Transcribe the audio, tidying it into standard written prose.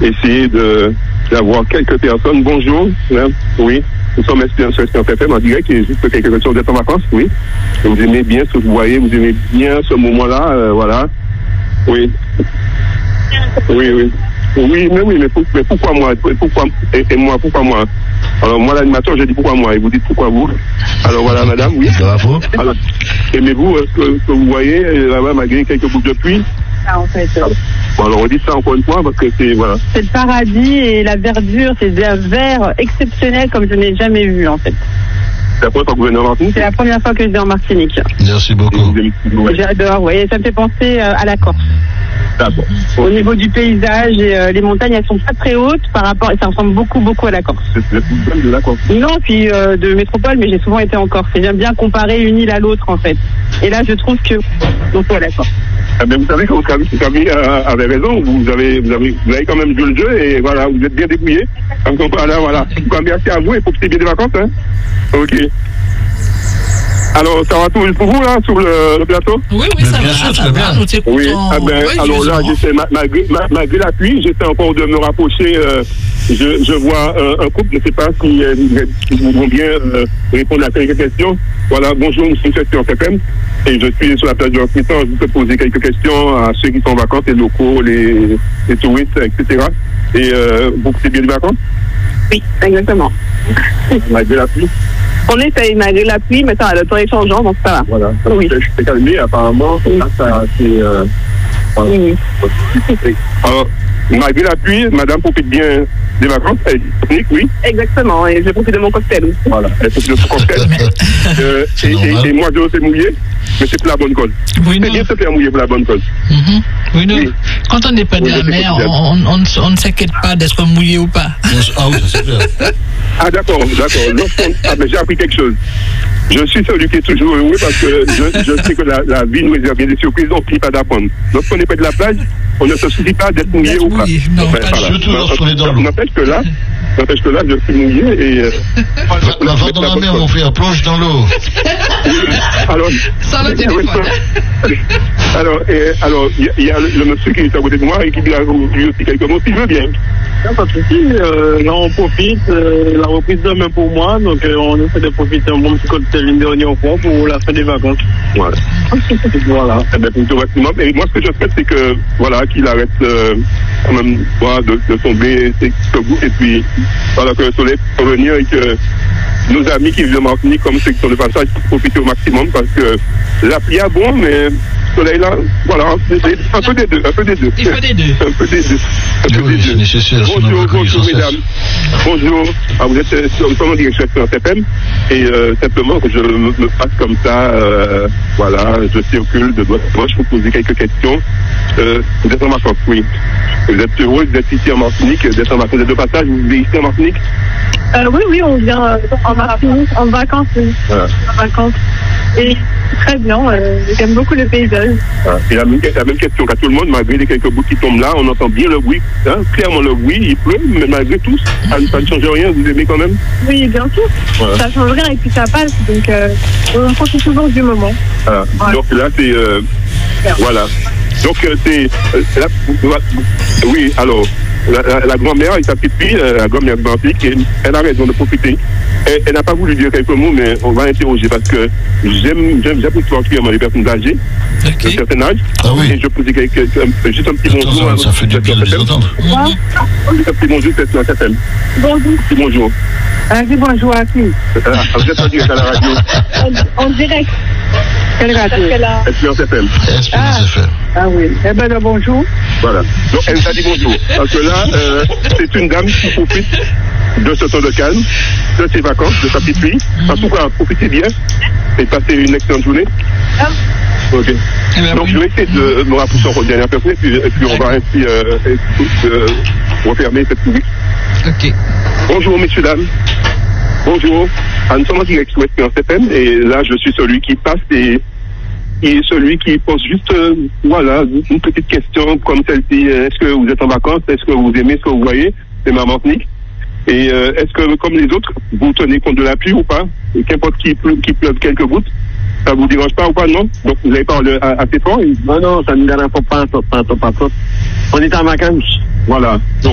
essayer d'avoir quelques personnes. Bonjour. Hein, oui. Nous sommes sur Espérance FM en direct et juste quelques questions. Vous êtes en vacances, oui. Et vous aimez bien ce que vous voyez, vous aimez bien ce moment-là, voilà. Oui. Oui. Oui, mais pourquoi moi? Pourquoi moi? Alors, moi, l'animateur, je dis pourquoi moi? Et vous dites pourquoi vous? Alors, voilà, madame, oui. Bravo. Alors, aimez-vous ce que vous voyez là-bas, malgré quelques boucles de pluie? Ah, en fait. Bon, alors, on dit ça encore une fois parce que c'est, voilà. C'est le paradis et la verdure, c'est un vert exceptionnel comme je n'ai jamais vu, en fait. C'est la première fois que vous venez en Martinique? C'est la première fois que je vais en Martinique. Merci beaucoup. J'adore, oui. Ça me fait penser à la Corse. D'accord. Au niveau du paysage, et, les montagnes, elles sont pas très hautes par rapport, et ça ressemble beaucoup à la Corse. C'est de la Corse? Non, puis de métropole, mais j'ai souvent été en Corse. Et j'aime bien comparer une île à l'autre, en fait. Et là, je trouve que beaucoup à la Corse. Ah ben vous savez que votre ami avait raison, vous avez quand même joué le jeu et voilà, vous êtes bien débrouillé. Donc voilà. Merci à vous et profitez bien des vacances, hein. Ok. Alors, ça va tout pour vous, là, sur le plateau? Oui, ça va, très bien. Nous t'écoutons. Oui, alors là, malgré la pluie, j'essaie encore de me rapprocher. Je vois un couple, je ne sais pas si vous vont bien répondre à quelques questions. Voilà, bonjour, nous sommes sur FM et je suis sur la plage de l'Occitan. Je peux poser quelques questions à ceux qui sont en vacances, les locaux, les touristes, etc. Et vous profitez bien des vacances? Oui, exactement. Malgré la pluie? On essaye malgré la pluie, mais ça, le temps est changeant, donc ça va. Voilà. Oui. Je suis calmé, apparemment. Oui. Là, ça, c'est... Oui. Alors, malgré la pluie, madame profite bien des vacances. Elle est disponible, oui. Exactement, et je profite de mon cocktail. Voilà, elle profite de son cocktail. Et moi, je sais mouiller, mais c'est pour la bonne cause. Oui, c'est bien se faire mouiller pour la bonne cause. Oui, Oui. Quand on n'est pas de la mer, on ne s'inquiète pas d'être mouillé ou pas. Ah oui, c'est clair. Ah d'accord. Mais j'ai appris quelque chose. Je suis celui qui est toujours heureux parce que je sais que la vie nous réserve des surprises, on ne finit pas d'apprendre. Lorsqu'on n'est pas de la plage, on ne se soucie pas d'être mouillé ou pas. Non, enfin, pas surtout lorsqu'on est dans l'eau. N'empêche que là, je suis mouillé et... Va dans la mer, mon frère, plonge dans l'eau. Alors, sans le téléphone. Alors, il y a le monsieur qui est à côté de moi et qui dit lui aussi quelques mots, s'il veut bien. Pas de souci. Là, on profite. La reprise demain pour moi. Donc, on essaie de profiter un bon petit cocktail une dernière fois pour la fin des vacances. Voilà. Voilà. Eh bien, pour tout maximum. Et moi, ce que je souhaite, c'est que, voilà, qu'il arrête quand même de tomber ce goût. Et puis, voilà, que le soleil peut revenir et que nos amis qui vivent en Martinique, comme ceux qui sont de passage, profitent au maximum parce que la pluie est bon, mais le soleil là, voilà, c'est un peu des deux. Il faut des deux. Oui, c'est nécessaire. Bonjour, mesdames. Bonjour. Ah, vous êtes en direction sur FM et simplement que je me passe comme ça, voilà, je circule de droite à gauche pour poser quelques questions. Vous êtes en vacances, oui. Vous êtes heureux d'être ici en Martinique, d'être en vacances. Vous êtes de passage, vous vivez ici en Martinique? Oui, on vient en Martinique, en vacances, oui. Voilà. En vacances. Et très bien, j'aime beaucoup le paysage. Voilà. Et la même question qu'à tout le monde, malgré les quelques bouts qui tombent là, on entend bien le bruit, hein, clairement le bruit, il pleut, mais malgré tout, ça ne change rien, vous aimez quand même? Oui, bien sûr, voilà. Ça change rien et puis ça passe, donc on profite toujours du moment. Voilà. Voilà. Donc là, c'est... voilà. Donc c'est... oui, alors... La grand-mère et sa petite fille, la grand-mère Blantique, elle a raison de profiter. Elle n'a pas voulu dire quelques mots, mais on va interroger parce que j'aime particulièrement les personnes âgées, de certain âge. Ah oui. Et je posais juste un petit bonjour. Ça fait du bien de les entendre. Un petit bonjour, c'est FM. Bonjour. Petit bonjour. Dis bonjour à qui? Vous êtes en direct à la radio. En direct. Quelle radio? Espérance FM. Espérance FM. Ah oui. Eh bien, bonjour. Voilà. Donc, elle t'a dit bonjour. Parce que là, c'est une dame qui profite de ce temps de calme, de ses vacances, de sa petite fille. En tout cas, profitez bien et passez une excellente journée. Ok. Donc, je vais essayer de me rapprocher encore une dernière personne et puis on va ainsi refermer cette rubrique. Ok. Bonjour, messieurs, dames. Bonjour. Nous sommes en direct sur Espérance FM et là, je suis celui qui passe et celui qui pose juste, voilà, une petite question comme celle-ci. Est-ce que vous êtes en vacances? Est-ce que vous aimez ce que vous voyez? C'est ma Martinique. Et est-ce que, comme les autres, vous tenez compte de la pluie ou pas? Qu'importe qu'il pleuve quelques gouttes, ça vous dérange pas ou pas, non? Donc vous avez parlé assez fort? Non, ça ne me dérange pas. On est en vacances. Voilà. Donc,